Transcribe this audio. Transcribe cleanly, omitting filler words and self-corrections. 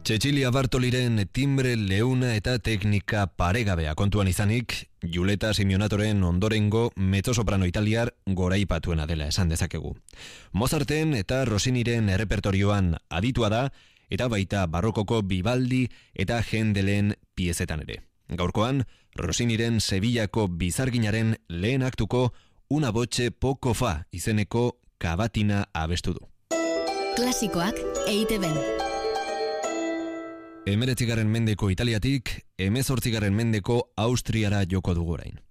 Cecilia Bartoliren timbre leuna eta teknika paregabea kontuan izanik, Giulietta Simeonatoren ondorengo mezzosoprano italiar goraipatuena dela esan dezakegu. Mozarten eta Rossiniren errepertorioan aditua da, eta baita barrokoko Vivaldi eta Händelen piezetan ere. Gaurkoan, Rossiniren Sevillako bizarginaren lehen aktuko Una voce poco fa izeneko kavatina abestu du. Klasikoak EITB-n. 19. mendeko Italiatik 18. mendeko Austriara joko dugu orain.